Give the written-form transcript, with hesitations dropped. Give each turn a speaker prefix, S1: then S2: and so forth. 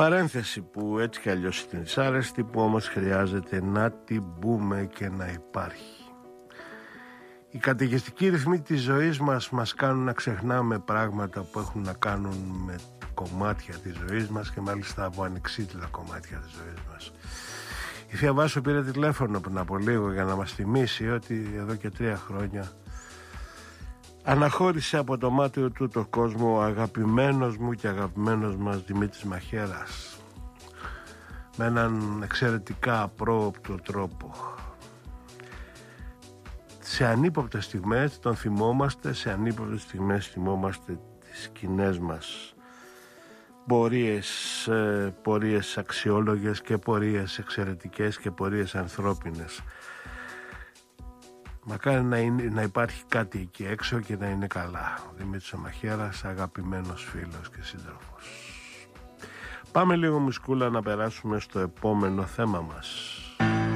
S1: Παρένθεση που έτσι κι αλλιώς είναι δυσάρεστη, που όμως χρειάζεται να την μπούμε και να υπάρχει. Οι καταιγιστικοί ρυθμοί της ζωής μας κάνουν να ξεχνάμε πράγματα που έχουν να κάνουν με κομμάτια της ζωής μας και μάλιστα από ανεξίτηλα κομμάτια της ζωής μας. Η θεία Βάσο πήρε τηλέφωνο πριν από λίγο για να μας θυμίσει ότι εδώ και 3 χρόνια αναχώρησε από το μάτιο του το κόσμο ο αγαπημένος μου και αγαπημένος μας Δημήτρης Μαχαίρας, με έναν εξαιρετικά απρόοπτο τρόπο. Σε ανύποπτες στιγμές τον θυμόμαστε, σε ανύποπτες στιγμές θυμόμαστε τις σκηνές μας, πορείες αξιόλογες και πορείες εξαιρετικές και πορείες ανθρώπινες. Μακάρι να υπάρχει κάτι εκεί έξω και να είναι καλά. Ο Δημήτρης Μαχαίρας, αγαπημένος φίλος και σύντροφος. Πάμε λίγο μουσκούλα να περάσουμε στο επόμενο θέμα μας.